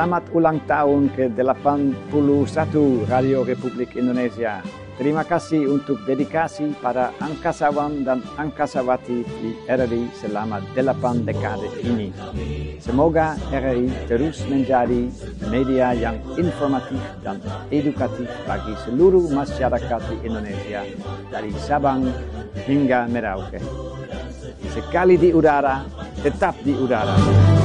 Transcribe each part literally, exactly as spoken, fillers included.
Selamat ulang tahun ke delapan puluh satu Radio Republik Indonesia. Terima kasih untuk dedikasi para angkasawan dan angkasawati di R R I selama delapan dekade ini. Semoga R R I terus menjadi media yang informatif dan edukatif bagi seluruh masyarakat di Indonesia, dari Sabang hingga Merauke. Sekali di udara, tetap di udara.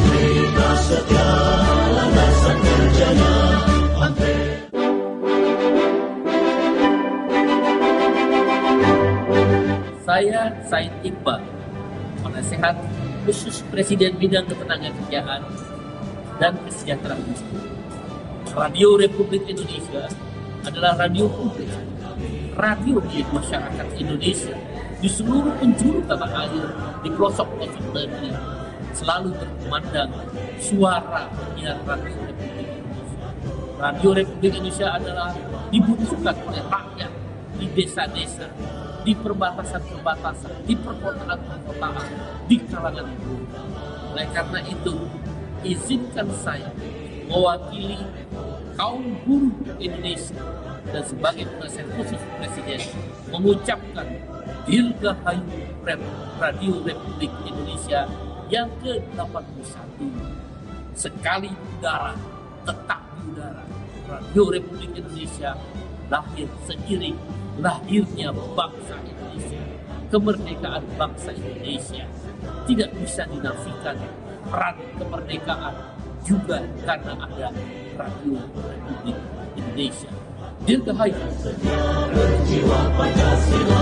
Saya Said Iqbal, penasehat khusus Presiden Bidang Ketenagakerjaan dan Kesejahteraan Miskin. Radio Republik Indonesia adalah radio publik, radio milik masyarakat Indonesia di seluruh penjuru tanah air, di pelosok-pelosok negeri, selalu berkumandang suara penyiar Radio Republik Indonesia. Radio Republik Indonesia adalah dibutuhkan oleh rakyat di desa-desa, di perbatasan-perbatasan, di perkotaan-perkotaan, di kalangan buruh. Oleh karena itu, izinkan saya mewakili kaum buruh Indonesia dan sebagai penasihat khusus Presiden mengucapkan Dirgahayu Radio Republik Indonesia yang ke delapan puluh satu. Sekali udara, tetap di udara. Radio Republik Indonesia lahir seiring lahirnya bangsa Indonesia. Kemerdekaan bangsa Indonesia tidak bisa dinafikan. Peran kemerdekaan juga karena ada Radio Republik Indonesia. Dirgahayu. Berjiwa Pancasila,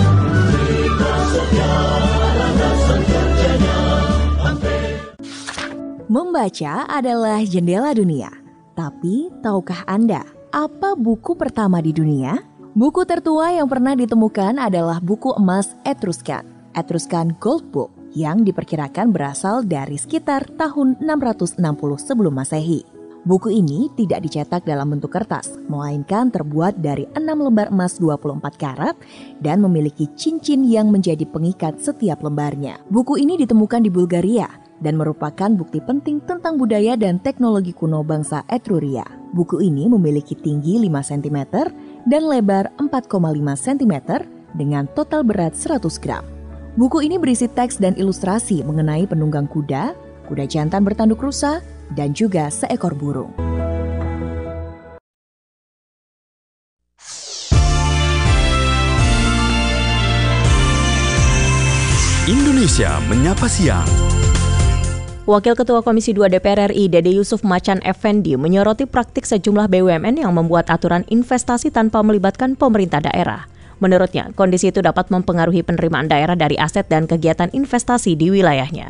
membaca adalah jendela dunia. Tapi tahukah Anda apa buku pertama di dunia? Buku tertua yang pernah ditemukan adalah buku emas Etruscan, Etruscan Gold Book, yang diperkirakan berasal dari sekitar tahun enam ratus enam puluh sebelum Masehi. Buku ini tidak dicetak dalam bentuk kertas, melainkan terbuat dari enam lembar emas dua puluh empat karat dan memiliki cincin yang menjadi pengikat setiap lembarnya. Buku ini ditemukan di Bulgaria dan merupakan bukti penting tentang budaya dan teknologi kuno bangsa Etruria. Buku ini memiliki tinggi lima sentimeter dan lebar empat koma lima sentimeter dengan total berat seratus gram. Buku ini berisi teks dan ilustrasi mengenai penunggang kuda, kuda jantan bertanduk rusa, dan juga seekor burung. Indonesia Menyapa Siang. Wakil Ketua Komisi dua D P R R I Dede Yusuf Macan Effendi menyoroti praktik sejumlah B U M N yang membuat aturan investasi tanpa melibatkan pemerintah daerah. Menurutnya, kondisi itu dapat mempengaruhi penerimaan daerah dari aset dan kegiatan investasi di wilayahnya.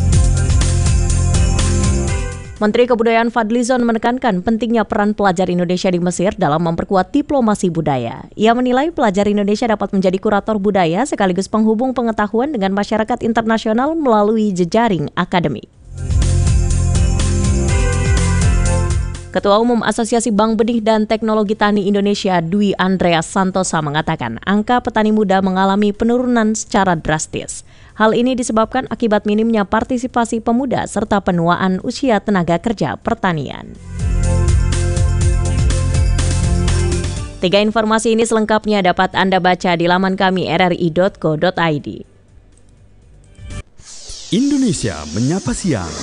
Menteri Kebudayaan Fadlizon menekankan pentingnya peran pelajar Indonesia di Mesir dalam memperkuat diplomasi budaya. Ia menilai pelajar Indonesia dapat menjadi kurator budaya sekaligus penghubung pengetahuan dengan masyarakat internasional melalui jejaring akademik. Ketua Umum Asosiasi Bank Benih dan Teknologi Tani Indonesia Dwi Andreas Santosa mengatakan angka petani muda mengalami penurunan secara drastis. Hal ini disebabkan akibat minimnya partisipasi pemuda serta penuaan usia tenaga kerja pertanian. Tiga informasi ini selengkapnya dapat Anda baca di laman kami r r i dot co dot i d. Indonesia Menyapa Siang.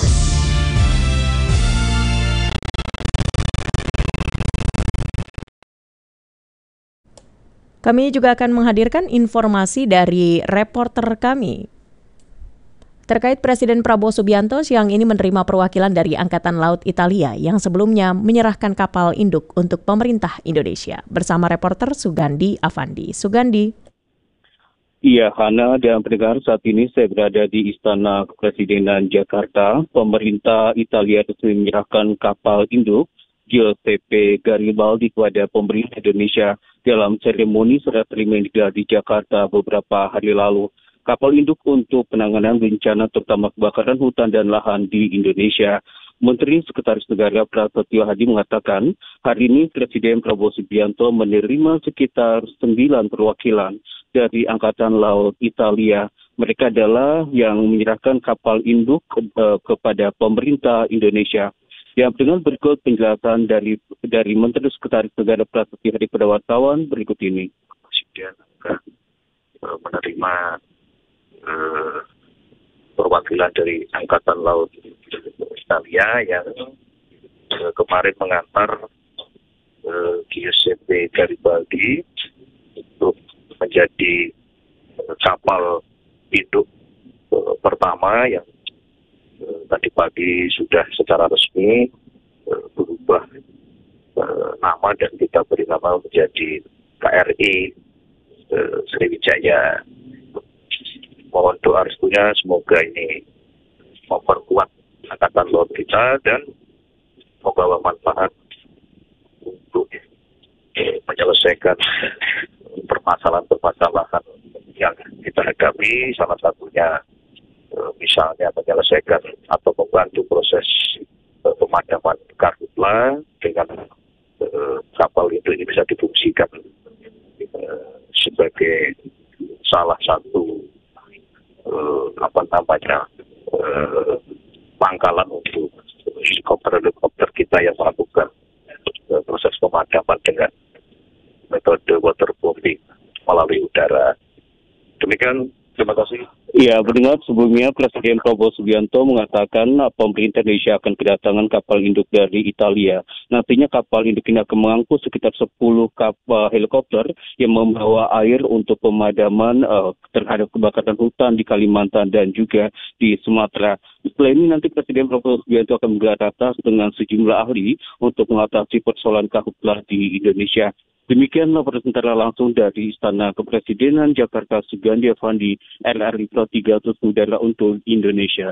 Kami juga akan menghadirkan informasi dari reporter kami terkait Presiden Prabowo Subianto siang ini menerima perwakilan dari Angkatan Laut Italia yang sebelumnya menyerahkan kapal induk untuk pemerintah Indonesia. Bersama reporter Sugandi Avandi. Sugandi. Iya, Hana dan pendengar, saat ini saya berada di Istana Kepresidenan Jakarta. Pemerintah Italia resmi menyerahkan kapal induk Giuseppe Garibaldi kepada pemerintah Indonesia dalam seremoni serah terima yang digelar di Jakarta beberapa hari lalu. Kapal induk untuk penanganan bencana terutama kebakaran hutan dan lahan di Indonesia. Menteri Sekretaris Negara Prasetyo Hadi mengatakan hari ini Presiden Prabowo Subianto menerima sekitar sembilan perwakilan dari Angkatan Laut Italia. Mereka adalah yang menyerahkan kapal induk ke, uh, kepada pemerintah Indonesia. Ya, dengan berikut penjelasan dari dari Menteri Sekretaris Negara Prasetyo Hadi pada wartawan berikut ini. Presiden akan uh, menerima uh, perwakilan dari Angkatan Laut Italia yang uh, kemarin mengantar uh, Giuseppe Garibaldi untuk menjadi uh, kapal induk uh, pertama yang uh, tadi pagi sudah secara resmi uh, berubah uh, nama dan kita beri nama menjadi K R I uh, Sriwijaya. Mohon doa restunya semoga ini memperkuat angkatan laut kita dan membawa manfaat untuk uh, menyelesaikan permasalahan-permasalahan yang kita hadapi, salah satunya uh, misalnya menyelesaikan atau membantu proses uh, pemadaman karhutla dengan uh, kapal itu ini bisa difungsikan uh, sebagai salah satu uh, apa namanya uh, pangkalan untuk helikopter-helikopter kita yang melakukan uh, proses pemadaman dengan metode waterbombing melalui udara. Demikian, terima kasih. Ya, mendengar sebelumnya Presiden Prabowo Subianto mengatakan uh, pemerintah Indonesia akan kedatangan kapal induk dari Italia. Nantinya kapal induk ini akan mengangkut sekitar sepuluh kapal helikopter yang membawa air untuk pemadaman uh, terhadap kebakaran hutan di Kalimantan dan juga di Sumatera. Setelah ini nanti Presiden Prabowo Subianto akan menggelar ratas dengan sejumlah ahli untuk mengatasi persoalan karhutla di Indonesia. Demikian laporan sementara langsung dari Istana Kepresidenan Jakarta, Sugandi Avandi, R R I Pro tiga ratus Udara untuk Indonesia.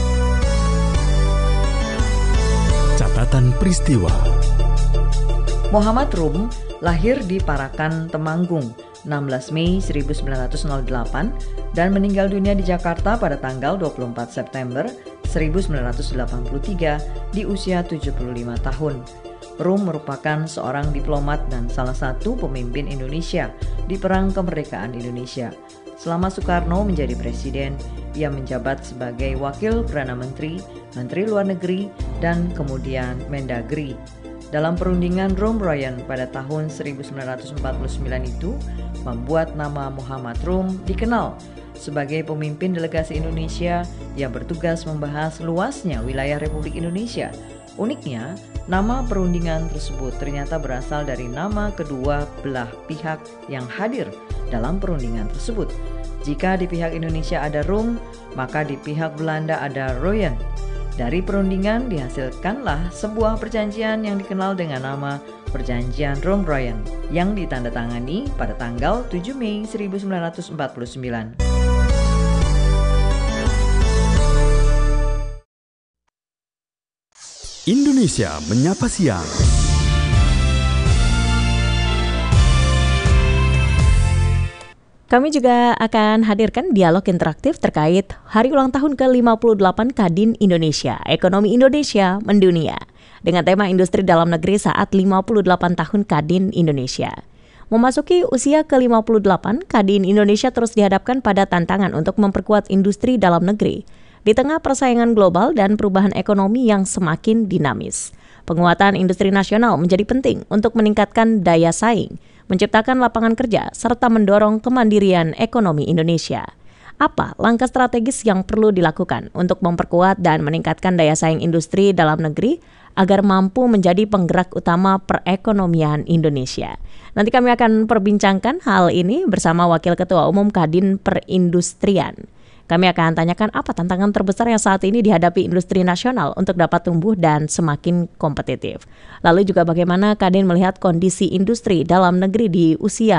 Catatan peristiwa. Muhammad Rum lahir di Parakan, Temanggung, enam belas Mei seribu sembilan ratus delapan dan meninggal dunia di Jakarta pada tanggal dua puluh empat September seribu sembilan ratus delapan puluh tiga di usia tujuh puluh lima tahun. Rum merupakan seorang diplomat dan salah satu pemimpin Indonesia di Perang Kemerdekaan Indonesia. Selama Soekarno menjadi presiden, ia menjabat sebagai Wakil Perdana Menteri, Menteri Luar Negeri, dan kemudian Mendagri. Dalam perundingan Rum Ryan pada tahun seribu sembilan ratus empat puluh sembilan itu, membuat nama Muhammad Rum dikenal sebagai pemimpin delegasi Indonesia yang bertugas membahas luasnya wilayah Republik Indonesia. Uniknya, nama perundingan tersebut ternyata berasal dari nama kedua belah pihak yang hadir dalam perundingan tersebut. Jika di pihak Indonesia ada Rum, maka di pihak Belanda ada Royen. Dari perundingan dihasilkanlah sebuah perjanjian yang dikenal dengan nama Perjanjian Rum-Royen yang ditandatangani pada tanggal tujuh Mei seribu sembilan ratus empat puluh sembilan. Indonesia Menyapa Siang. Kami juga akan hadirkan dialog interaktif terkait hari ulang tahun ke lima puluh delapan Kadin Indonesia, Ekonomi Indonesia Mendunia, dengan tema Industri Dalam Negeri saat lima puluh delapan tahun Kadin Indonesia. Memasuki usia ke lima puluh delapan, Kadin Indonesia terus dihadapkan pada tantangan untuk memperkuat industri dalam negeri di tengah persaingan global dan perubahan ekonomi yang semakin dinamis. Penguatan industri nasional menjadi penting untuk meningkatkan daya saing, menciptakan lapangan kerja, serta mendorong kemandirian ekonomi Indonesia. Apa langkah strategis yang perlu dilakukan untuk memperkuat dan meningkatkan daya saing industri dalam negeri agar mampu menjadi penggerak utama perekonomian Indonesia? Nanti kami akan perbincangkan hal ini bersama Wakil Ketua Umum Kadin Perindustrian. Kami akan tanyakan apa tantangan terbesar yang saat ini dihadapi industri nasional untuk dapat tumbuh dan semakin kompetitif. Lalu juga bagaimana Kadin melihat kondisi industri dalam negeri di usia